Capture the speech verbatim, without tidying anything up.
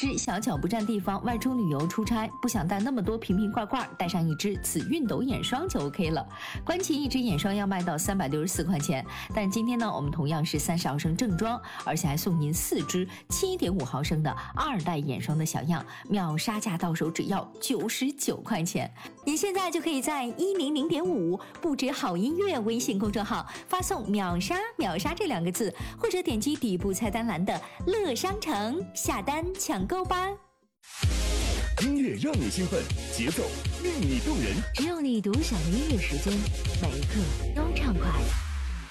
之小巧不占地方，外出旅游出差不想带那么多瓶瓶罐罐，带上一支此熨斗眼霜就 OK 了。关其一支眼霜要卖到三百六十四块钱，但今天呢，我们同样是三十毫升正装，而且还送您四支七点五毫升的二代眼霜的小样，秒杀价到手只要九十九块钱。您现在就可以在一零零点五不止好音乐微信公众号发送秒杀秒杀这两个字，或者点击底部菜单栏的乐商城下单抢购吧。 音乐让你兴奋，节奏令你动人， 只有你独享的音乐时间，每一刻都畅快。